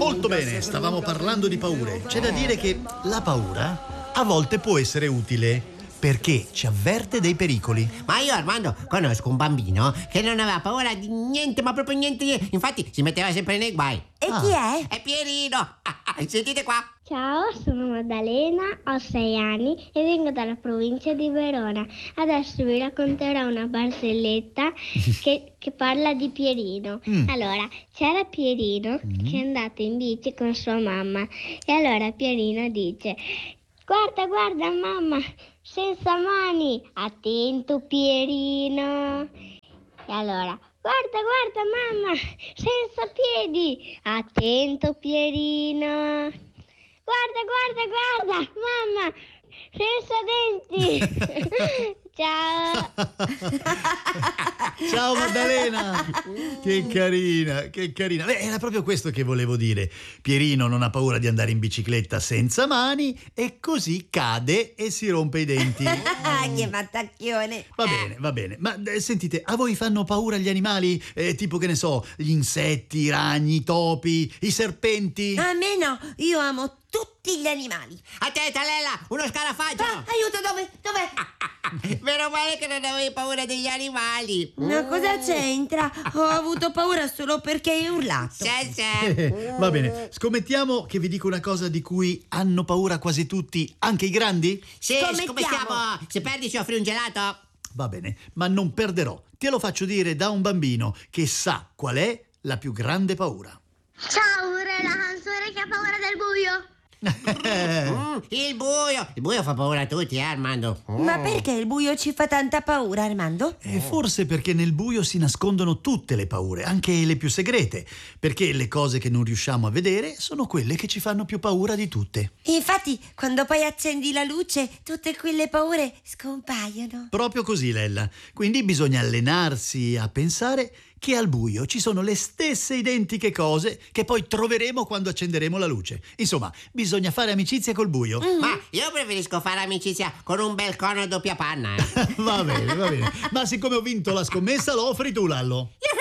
Molto bene, stavamo parlando di paure. C'è da dire che la paura a volte può essere utile perché ci avverte dei pericoli. Ma io, Armando, conosco un bambino che non aveva paura di niente, ma proprio niente. Infatti si metteva sempre nei guai. E chi è? È Pierino. Sentite qua. Ciao, sono Maddalena, ho 6 anni e vengo dalla provincia di Verona. Adesso vi racconterò una barzelletta che parla di Pierino. Allora, c'era Pierino che è andato in bici con sua mamma e allora Pierino dice: guarda, guarda mamma, senza mani, attento Pierino. E allora: guarda, guarda mamma, senza piedi, attento Pierino. Guarda, guarda, guarda, mamma, senza denti. Ciao. Ciao Maddalena. Che carina, che carina. Beh, era proprio questo che volevo dire. Pierino non ha paura di andare in bicicletta senza mani e così cade e si rompe i denti. Che mattacchione. Va bene. Ma sentite, a voi fanno paura gli animali? Tipo, che ne so, gli insetti, i ragni, i topi, i serpenti? A me no, io amo tutti gli animali. A te, Talella, uno scarafaggio. Aiuto, dov'è? Meno male che non avevi paura degli animali. Ma cosa c'entra? Ho avuto paura solo perché hai urlato. Sì. Va bene, scommettiamo che vi dico una cosa di cui hanno paura quasi tutti, anche i grandi? Sì, Scommettiamo. Se perdi ci offri un gelato. Va bene, ma non perderò. Te lo faccio dire da un bambino che sa qual è la più grande paura. Ciao, la canzone che ha paura del buio. Il buio fa paura a tutti, Armando. Ma perché il buio ci fa tanta paura, Armando? Forse perché nel buio si nascondono tutte le paure, anche le più segrete, perché le cose che non riusciamo a vedere sono quelle che ci fanno più paura di tutte. Infatti, quando poi accendi la luce, tutte quelle paure scompaiono. Proprio così, Lella. Quindi bisogna allenarsi a pensare che al buio ci sono le stesse identiche cose che poi troveremo quando accenderemo la luce. Insomma, bisogna fare amicizia col buio. Ma io preferisco fare amicizia con un bel cono a doppia panna. Va bene. Ma siccome ho vinto la scommessa, lo offri tu, Lallo.